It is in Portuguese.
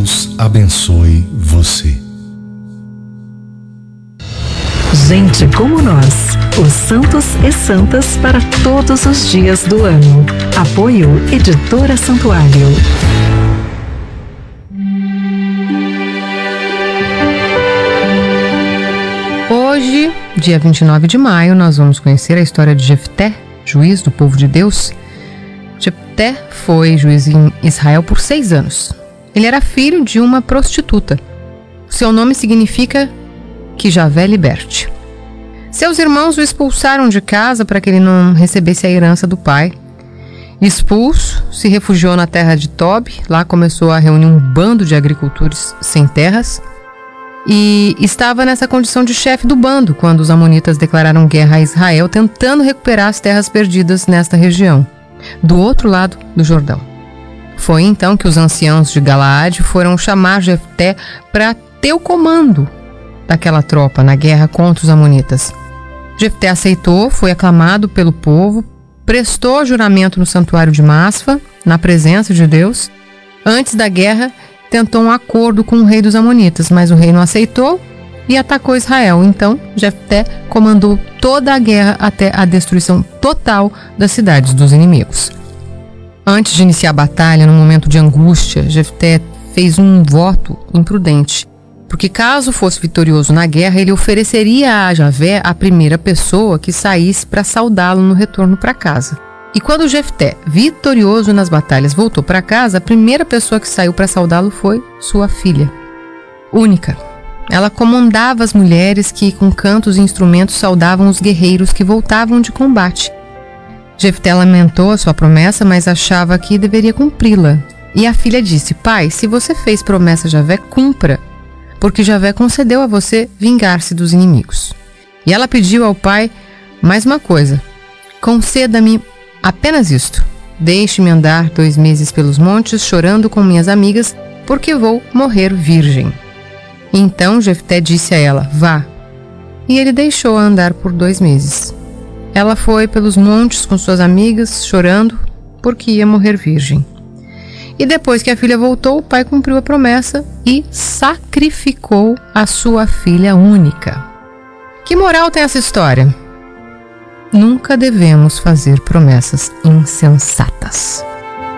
Deus abençoe você. Gente como nós, os santos e santas para todos os dias do ano. Apoio Editora Santuário. Hoje, dia 29 de maio, nós vamos conhecer a história de Jefté, juiz do povo de Deus. Jefté foi juiz em Israel por 6 anos. Ele era filho de uma prostituta. Seu nome significa que Javé liberte. Seus irmãos o expulsaram de casa para que ele não recebesse a herança do pai. Expulso, se refugiou na terra de Tob. Lá começou a reunir um bando de agricultores sem terras. E estava nessa condição de chefe do bando quando os amonitas declararam guerra a Israel, tentando recuperar as terras perdidas nesta região, do outro lado do Jordão. Foi então que os anciãos de Galaade foram chamar Jefté para ter o comando daquela tropa na guerra contra os amonitas. Jefté aceitou, foi aclamado pelo povo, prestou juramento no santuário de Masfa, na presença de Deus. Antes da guerra, tentou um acordo com o rei dos amonitas, mas o rei não aceitou e atacou Israel. Então, Jefté comandou toda a guerra até a destruição total das cidades dos inimigos. Antes de iniciar a batalha, num momento de angústia, Jefté fez um voto imprudente, porque caso fosse vitorioso na guerra, ele ofereceria a Javé a primeira pessoa que saísse para saudá-lo no retorno para casa. E quando Jefté, vitorioso nas batalhas, voltou para casa, a primeira pessoa que saiu para saudá-lo foi sua filha, única. Ela comandava as mulheres que, com cantos e instrumentos, saudavam os guerreiros que voltavam de combate. Jefté lamentou a sua promessa, mas achava que deveria cumpri-la. E a filha disse: pai, se você fez promessa a Javé, cumpra, porque Javé concedeu a você vingar-se dos inimigos. E ela pediu ao pai mais uma coisa: conceda-me apenas isto. Deixe-me andar 2 meses pelos montes, chorando com minhas amigas, porque vou morrer virgem. Então Jefté disse a ela: vá. E ele deixou-a andar por 2 meses. Ela foi pelos montes com suas amigas, chorando, porque ia morrer virgem. E depois que a filha voltou, o pai cumpriu a promessa e sacrificou a sua filha única. Que moral tem essa história? Nunca devemos fazer promessas insensatas.